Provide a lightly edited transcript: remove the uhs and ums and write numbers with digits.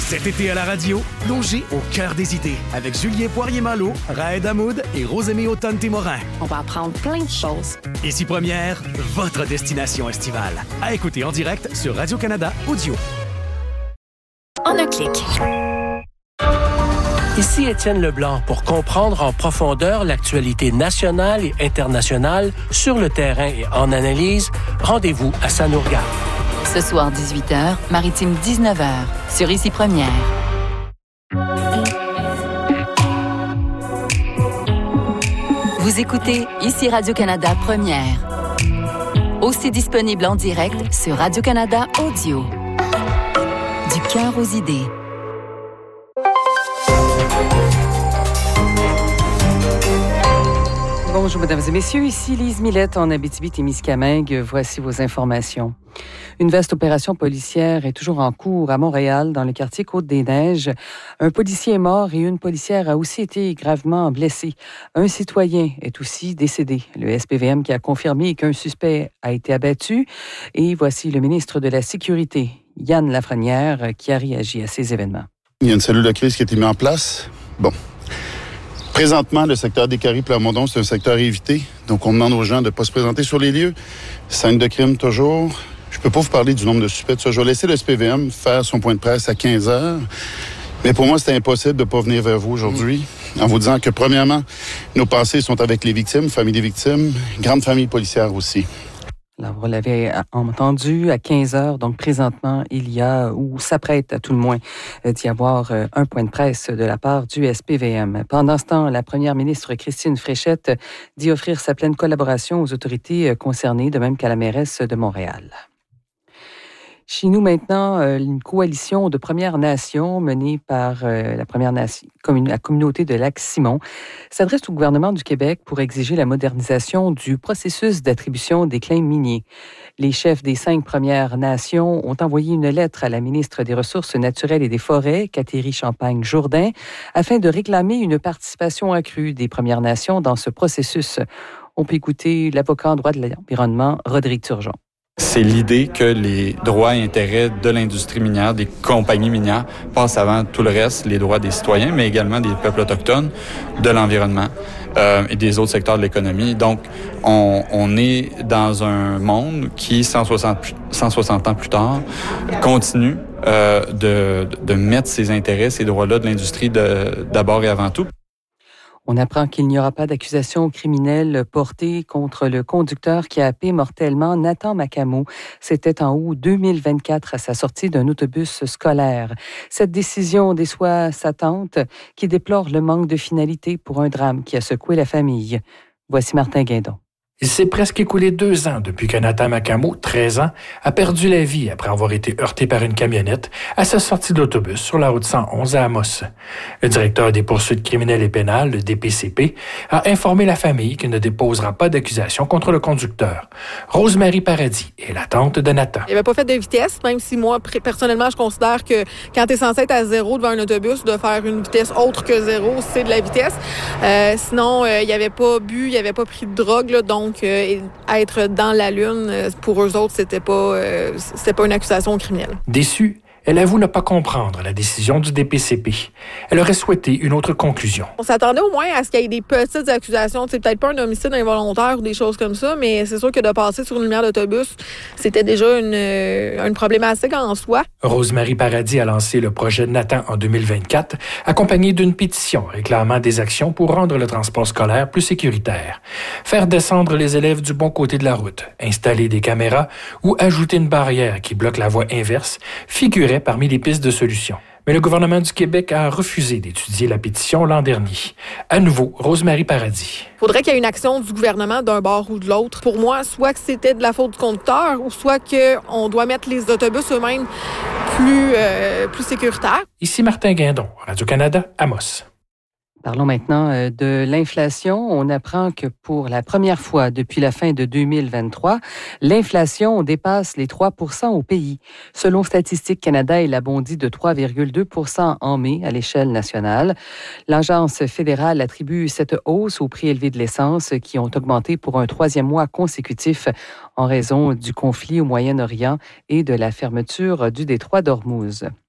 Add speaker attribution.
Speaker 1: Cet été à la radio, plongez au cœur des idées avec Julien Poirier-Malo, Raed Hamoud et Rosemée Automne-Témorin.
Speaker 2: On va apprendre plein de choses.
Speaker 1: Ici Première, votre destination estivale. À écouter en direct sur Radio-Canada Audio.
Speaker 2: En un clic.
Speaker 3: Ici Étienne Leblanc pour comprendre en profondeur l'actualité nationale et internationale sur le terrain et en analyse. Rendez-vous à Sanourga.
Speaker 2: Ce soir 18h, Maritime 19h, sur Ici Première. Vous écoutez Ici Radio-Canada Première. Aussi disponible en direct sur Radio-Canada Audio. Du cœur aux idées.
Speaker 4: Bonjour, mesdames et messieurs. Ici Lise Millette en Abitibi-Témiscamingue. Voici vos informations. Une vaste opération policière est toujours en cours à Montréal, dans le quartier Côte-des-Neiges. Un policier est mort et une policière a aussi été gravement blessée. Un citoyen est aussi décédé. Le SPVM qui a confirmé qu'un suspect a été abattu. Et voici le ministre de la Sécurité, Yann Lafrenière, qui a réagi à ces événements.
Speaker 5: Il y a une cellule de crise qui a été mise en place. Bon. Présentement, le secteur des Carrés-Plamondon, c'est un secteur à éviter. Donc, on demande aux gens de ne pas se présenter sur les lieux. Scène de crime, toujours. Je ne peux pas vous parler du nombre de suspects. Je vais laisser le SPVM faire son point de presse à 15 heures. Mais pour moi, c'est impossible de ne pas venir vers vous aujourd'hui en vous disant que, premièrement, nos pensées sont avec les victimes, famille des victimes, grande famille policière aussi.
Speaker 4: Alors, vous l'avez entendu à 15 heures, donc présentement, il y a, ou s'apprête à tout le moins, d'y avoir un point de presse de la part du SPVM. Pendant ce temps, la première ministre Christine Fréchette dit offrir sa pleine collaboration aux autorités concernées, de même qu'à la mairesse de Montréal. Chez nous maintenant, une coalition de Premières Nations menée par la communauté de Lac-Simon s'adresse au gouvernement du Québec pour exiger la modernisation du processus d'attribution des claims miniers. Les chefs des 5 Premières Nations ont envoyé une lettre à la ministre des Ressources naturelles et des Forêts, Catherine Champagne-Jourdain, afin de réclamer une participation accrue des Premières Nations dans ce processus. On peut écouter l'avocat en droit de l'environnement, Rodrigue Turgeon.
Speaker 6: C'est l'idée que les droits et intérêts de l'industrie minière, des compagnies minières, passent avant tout le reste, les droits des citoyens, mais également des peuples autochtones, de l'environnement et des autres secteurs de l'économie. Donc, on est dans un monde qui, 160 ans plus tard, continue de mettre ces intérêts, ces droits-là de l'industrie d'abord et avant tout.
Speaker 4: On apprend qu'il n'y aura pas d'accusation criminelle portée contre le conducteur qui a happé mortellement Nathan Macamo. C'était en août 2024 à sa sortie d'un autobus scolaire. Cette décision déçoit sa tante qui déplore le manque de finalité pour un drame qui a secoué la famille. Voici Martin Guindon.
Speaker 7: Il s'est presque écoulé 2 ans depuis que Nathan Macamo, 13 ans, a perdu la vie après avoir été heurté par une camionnette à sa sortie d'autobus sur la route 111 à Amos. Le directeur des poursuites criminelles et pénales, le DPCP, a informé la famille qu'il ne déposera pas d'accusation contre le conducteur. Rosemary Paradis est la tante de Nathan.
Speaker 8: Il n'avait pas fait de vitesse, même si moi, personnellement, je considère que quand tu es censé être à 0 devant un autobus, de faire une vitesse autre que 0, c'est de la vitesse. Sinon, il n'avait pas bu, il n'avait pas pris de drogue, là, donc être dans la lune, pour eux autres, c'était pas une accusation criminelle.
Speaker 7: Déçue, elle avoue ne pas comprendre la décision du DPCP. Elle aurait souhaité une autre conclusion.
Speaker 8: On s'attendait au moins à ce qu'il y ait des petites accusations. C'est peut-être pas un homicide involontaire ou des choses comme ça, mais c'est sûr que de passer sur une lumière d'autobus, c'était déjà une problématique en soi.
Speaker 7: Rosemary Paradis a lancé le projet de Nathan en 2024, accompagné d'une pétition réclamant des actions pour rendre le transport scolaire plus sécuritaire. Faire descendre les élèves du bon côté de la route, installer des caméras ou ajouter une barrière qui bloque la voie inverse figuraient parmi les pistes de solutions. Mais le gouvernement du Québec a refusé d'étudier la pétition l'an dernier. À nouveau, Rosemary Paradis.
Speaker 8: Il faudrait qu'il y ait une action du gouvernement d'un bord ou de l'autre. Pour moi, soit que c'était de la faute du conducteur ou soit qu'on doit mettre les autobus eux-mêmes plus sécuritaires.
Speaker 7: Ici Martin Guindon, Radio-Canada, Amos.
Speaker 4: Parlons maintenant de l'inflation. On apprend que pour la première fois depuis la fin de 2023, l'inflation dépasse les 3 % au pays. Selon Statistique Canada, elle a bondi de 3,2 % en mai à l'échelle nationale. L'Agence fédérale attribue cette hausse aux prix élevés de l'essence qui ont augmenté pour un 3e mois consécutif en raison du conflit au Moyen-Orient et de la fermeture du détroit d'Ormuz.